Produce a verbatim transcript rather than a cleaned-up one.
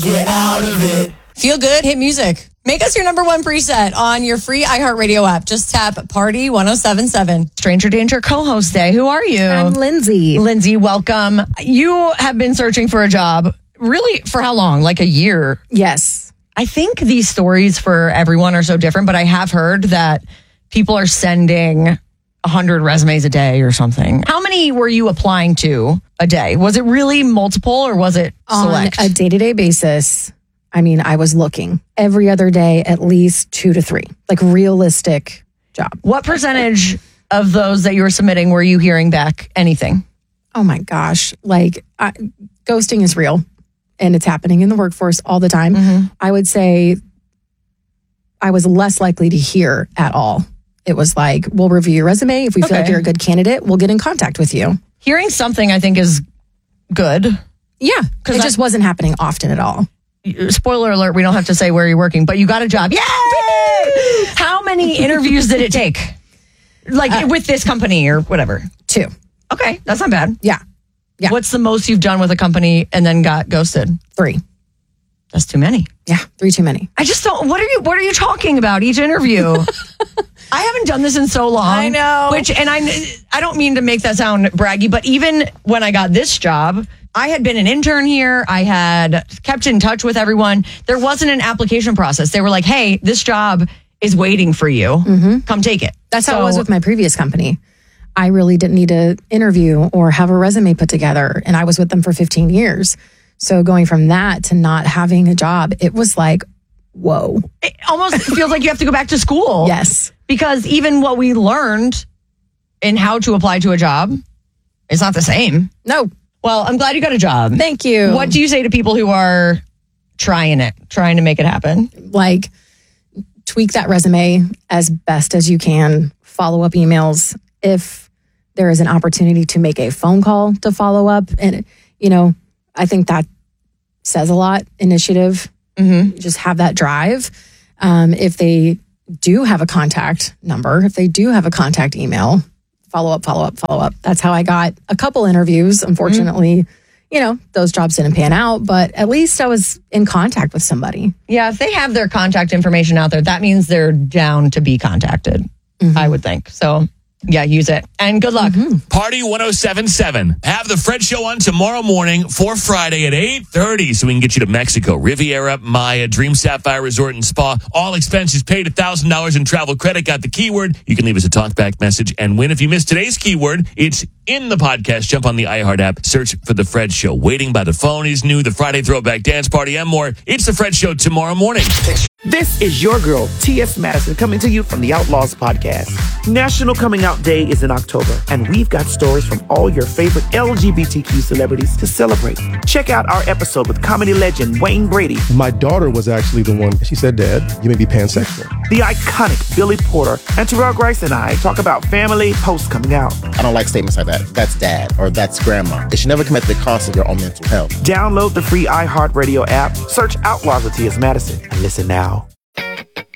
get out of it. Feel good, hit music. Make us your number one preset on your free iHeartRadio app. Just tap Party ten seventy-seven. Stranger Danger co-host day. Who are you? I'm Lindsay. Lindsay, welcome. You have been searching for a job, really, for how long? Like a year? Yes. I think these stories for everyone are so different, but I have heard that people are sending one hundred resumes a day or something. How many were you applying to a day? Was it really multiple or was it select? On a day-to-day basis, I mean, I was looking every other day, at least two to three, like realistic job. What percentage of those that you were submitting were you hearing back anything? Oh my gosh. Like I, ghosting is real and it's happening in the workforce all the time. Mm-hmm. I would say I was less likely to hear at all. It was like, we'll review your resume. If we okay. feel like you're a good candidate, we'll get in contact with you. Hearing something I think is good. Yeah. Because it I, just wasn't happening often at all. Spoiler alert, we don't have to say where you're working, but you got a job. Yay! How many interviews did it take? Like uh, with this company or whatever? Two. Okay, that's not bad. Yeah. Yeah. What's the most you've done with a company and then got ghosted? Three. That's too many. Yeah, three too many. I just don't, what are you, what are you talking about each interview? I haven't done this in so long. I know. Which, and I, I don't mean to make that sound braggy, but even when I got this job, I had been an intern here. I had kept in touch with everyone. There wasn't an application process. They were like, hey, this job is waiting for you. Mm-hmm. Come take it. That's so, how it was with my previous company. I really didn't need to interview or have a resume put together. And I was with them for fifteen years. So going from that to not having a job, it was like, whoa. It almost feels like you have to go back to school. Yes. Because even what we learned in how to apply to a job is not the same. No. Well, I'm glad you got a job. Thank you. What do you say to people who are trying it, trying to make it happen? Like, tweak that resume as best as you can. Follow up emails. If there is an opportunity to make a phone call to follow up. And, you know, I think that says a lot. Initiative. Mm-hmm. Just have that drive. Um, if they do have a contact number, if they do have a contact email, follow up, follow up, follow up. That's how I got a couple interviews. Unfortunately, mm-hmm. you know, those jobs didn't pan out, but at least I was in contact with somebody. Yeah, if they have their contact information out there, that means they're down to be contacted, mm-hmm. I would think. So, yeah, use it. And good luck. Mm-hmm. Party ten seventy-seven. Have the Fred Show on tomorrow morning for Friday at eight thirty so we can get you to Mexico. Riviera, Maya, Dream Sapphire Resort and Spa. All expenses paid. one thousand dollars in travel credit. Got the keyword. You can leave us a talkback message and win. If you missed today's keyword, it's in the podcast. Jump on the iHeart app. Search for The Fred Show. Waiting by the Phone is new. The Friday Throwback Dance Party and more. It's The Fred Show tomorrow morning. This is your girl, T S. Madison, coming to you from the Outlaws Podcast. National Coming Out Day is in October, and we've got stories from all your favorite L G B T Q celebrities to celebrate. Check out our episode with comedy legend Wayne Brady. My daughter was actually the one. She said, Dad, you may be pansexual. The iconic Billy Porter and Terrell Grice and I talk about family post coming out. I don't like statements like that. That's dad or that's grandma. It should never come at the cost of your own mental health. Download the free iHeartRadio app, search Outlaws with T S. Madison, and listen now.